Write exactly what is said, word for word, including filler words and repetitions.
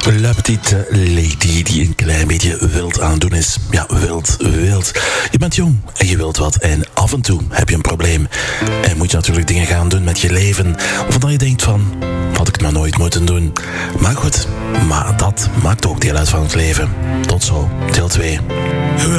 La Petite Lady die een klein beetje wild aan het doen is. Ja, wild, wild. Je bent jong en je wilt wat en af en toe heb je een probleem. En moet je natuurlijk dingen gaan doen met je leven waarvan je denkt van, had ik het maar nooit moeten doen. Maar goed, maar dat maakt ook deel uit van het leven. Tot zo, deel twee.